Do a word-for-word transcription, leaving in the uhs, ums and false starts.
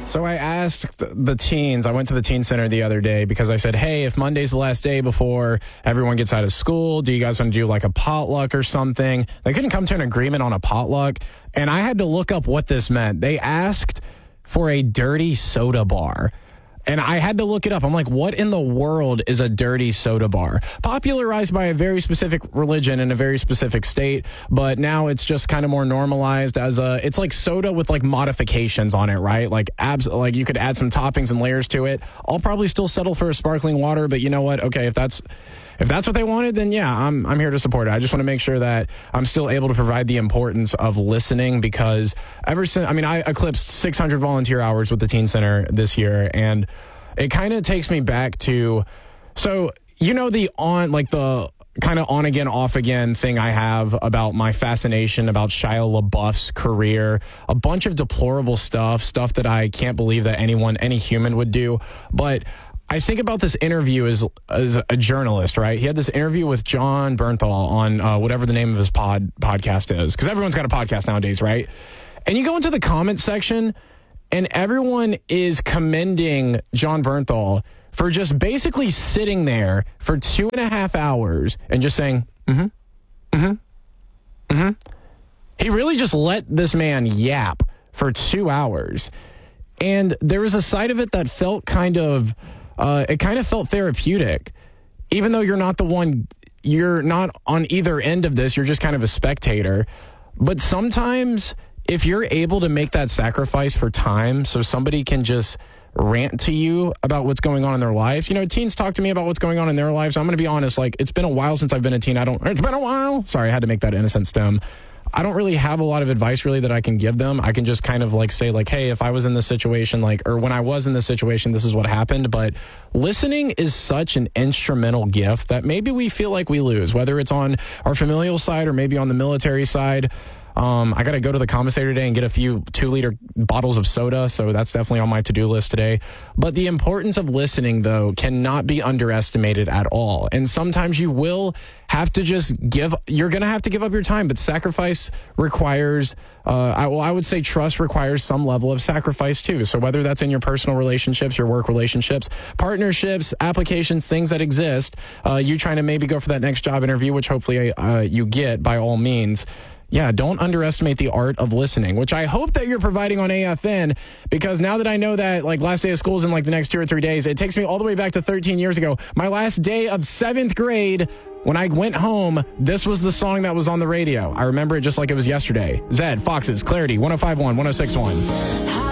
So I asked the teens, I went to the teen center the other day because I said, hey, if Monday's the last day before everyone gets out of school, do you guys want to do like a potluck or something? They couldn't come to an agreement on a potluck. And I had to look up what this meant. They asked for a dirty soda bar. And I had to look it up. I'm like, what in the world is a dirty soda bar? Popularized by a very specific religion in a very specific state, but now it's just kind of more normalized as a, it's like soda with like modifications on it, right? Like abs, like you could add some toppings and layers to it. I'll probably still settle for a sparkling water, but you know what? Okay, if that's If that's what they wanted, then yeah, I'm I'm here to support it. I just want to make sure that I'm still able to provide the importance of listening because ever since, I mean, I eclipsed six hundred volunteer hours with the Teen Center this year, and it kind of takes me back to, so, you know, the on, like the kind of on again, off again thing I have about my fascination about Shia LaBeouf's career, a bunch of deplorable stuff, stuff that I can't believe that anyone, any human would do, but I think about this interview as as a journalist, right? He had this interview with Jon Bernthal on uh, whatever the name of his pod podcast is, because everyone's got a podcast nowadays, right? And you go into the comment section, and everyone is commending Jon Bernthal for just basically sitting there for two and a half hours and just saying, mm-hmm, mm-hmm, mm-hmm. He really just let this man yap for two hours. And there was a side of it that felt kind of... Uh, it kind of felt therapeutic, even though you're not the one, you're not on either end of this. You're just kind of a spectator. But sometimes if you're able to make that sacrifice for time so somebody can just rant to you about what's going on in their life. You know, teens talk to me about what's going on in their lives. I'm going to be honest, like it's been a while since I've been a teen. I don't, it's been a while. Sorry, I had to make that innocent stem. I don't really have a lot of advice really that I can give them. I can just kind of like say like, hey, if I was in this situation, like, or when I was in this situation, this is what happened. But listening is such an instrumental gift that maybe we feel like we lose, whether it's on our familial side or maybe on the military side. Um, I got to go to the commissary today and get a few two liter bottles of soda. So that's definitely on my to-do list today. But the importance of listening, though, cannot be underestimated at all. And sometimes you will have to just give, you're going to have to give up your time. But sacrifice requires, uh, I, well, I would say trust requires some level of sacrifice, too. So whether that's in your personal relationships, your work relationships, partnerships, applications, things that exist, uh, you trying to maybe go for that next job interview, which hopefully uh, you get by all means. Yeah, don't underestimate the art of listening, which I hope that you're providing on A F N, because now that I know that like last day of school is in like the next two or three days, it takes me all the way back to thirteen years ago. My last day of seventh grade, when I went home, this was the song that was on the radio. I remember it just like it was yesterday. Zed, Foxes, Clarity, one oh five point one, one oh six point one.